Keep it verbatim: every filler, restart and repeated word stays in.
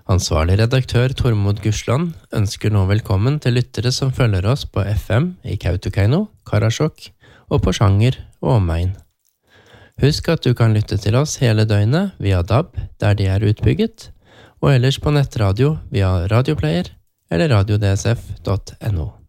Ansvarlig redaktør Tormod Gursland ønsker nå velkommen til lyttere som følger oss på F M i Kautokeino, Karasjok og på Sjanger og omegn. Husk at du kan lytte til oss hele døgnet via D A B der de er utbygget, og ellers på nettradio via radioplayer eller radio d s f punktum n o.